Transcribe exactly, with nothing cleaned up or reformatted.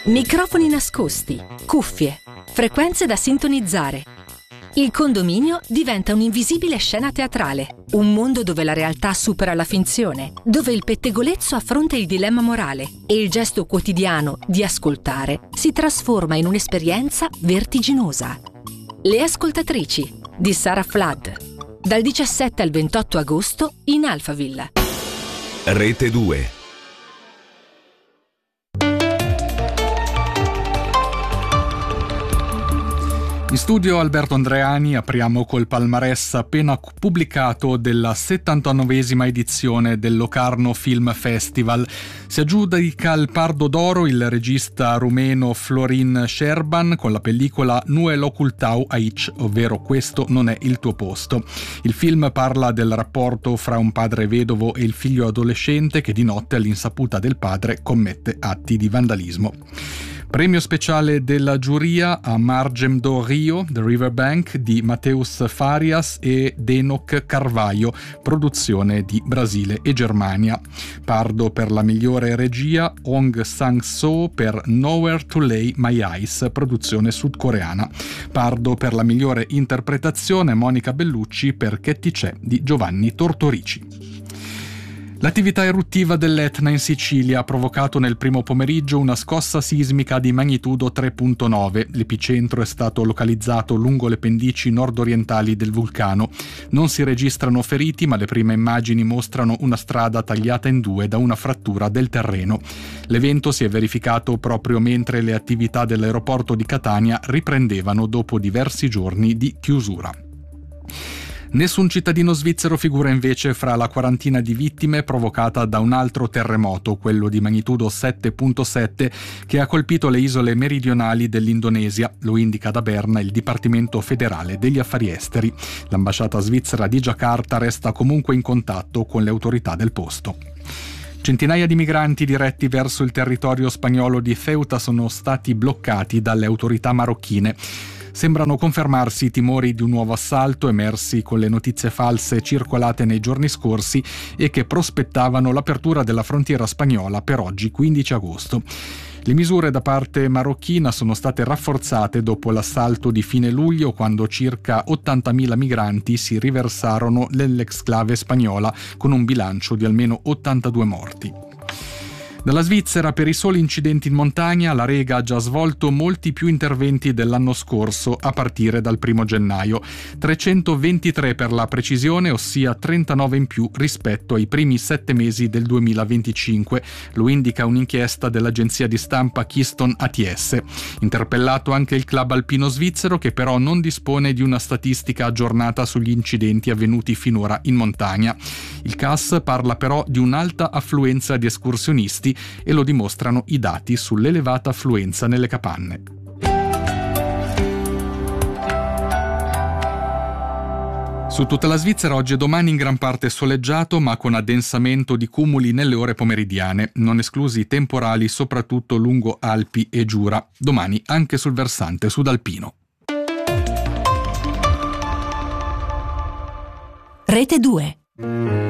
Microfoni nascosti, cuffie, frequenze da sintonizzare. Il condominio diventa un'invisibile scena teatrale, un mondo dove la realtà supera la finzione, dove il pettegolezzo affronta il dilemma morale e il gesto quotidiano di ascoltare si trasforma in un'esperienza vertiginosa. Le ascoltatrici di Sarah Flood, dal diciassette al ventotto agosto in Alphaville. Rete due. In studio Alberto Andreani, apriamo col palmarès appena pubblicato della settantanovesima edizione del Locarno Film Festival. Si aggiudica il Pardo d'Oro il regista rumeno Florin Sherban con la pellicola Nu e l'ocultau aici, ovvero Questo non è il tuo posto. Il film parla del rapporto fra un padre vedovo e il figlio adolescente che di notte all'insaputa del padre commette atti di vandalismo. Premio speciale della giuria a Margem do Rio, The Riverbank, di Mateus Farias ed Enoch Carvalho, produzione di Brasile e Germania. Pardo per la migliore regia, Hong Sang-soo per Nowhere to Lay My Eyes, produzione sudcoreana. Pardo per la migliore interpretazione, Monica Bellucci per Che ti c'è di Giovanni Tortorici. L'attività eruttiva dell'Etna in Sicilia ha provocato nel primo pomeriggio una scossa sismica di magnitudo tre virgola nove. L'epicentro è stato localizzato lungo le pendici nord-orientali del vulcano. Non si registrano feriti, ma le prime immagini mostrano una strada tagliata in due da una frattura del terreno. L'evento si è verificato proprio mentre le attività dell'aeroporto di Catania riprendevano dopo diversi giorni di chiusura. Nessun cittadino svizzero figura invece fra la quarantina di vittime provocata da un altro terremoto, quello di magnitudo sette virgola sette, che ha colpito le isole meridionali dell'Indonesia, lo indica da Berna il Dipartimento federale degli affari esteri. L'ambasciata svizzera di Giacarta resta comunque in contatto con le autorità del posto. Centinaia di migranti diretti verso il territorio spagnolo di Ceuta sono stati bloccati dalle autorità marocchine. Sembrano confermarsi i timori di un nuovo assalto emersi con le notizie false circolate nei giorni scorsi e che prospettavano l'apertura della frontiera spagnola per oggi quindici agosto. Le misure da parte marocchina sono state rafforzate dopo l'assalto di fine luglio, quando circa ottantamila migranti si riversarono nell'exclave spagnola con un bilancio di almeno ottantadue morti. Dalla Svizzera, per i soli incidenti in montagna, la Rega ha già svolto molti più interventi dell'anno scorso, a partire dal primo gennaio. trecentoventitré per la precisione, ossia trentanove in più rispetto ai primi sette mesi del duemilaventicinque, lo indica un'inchiesta dell'agenzia di stampa Keystone A T S. Interpellato anche il club alpino svizzero, che però non dispone di una statistica aggiornata sugli incidenti avvenuti finora in montagna. Il C A S parla però di un'alta affluenza di escursionisti e lo dimostrano i dati sull'elevata affluenza nelle capanne. Su tutta la Svizzera oggi e domani in gran parte soleggiato, ma con addensamento di cumuli nelle ore pomeridiane, non esclusi temporali soprattutto lungo Alpi e Giura. Domani anche sul versante sudalpino. Rete due.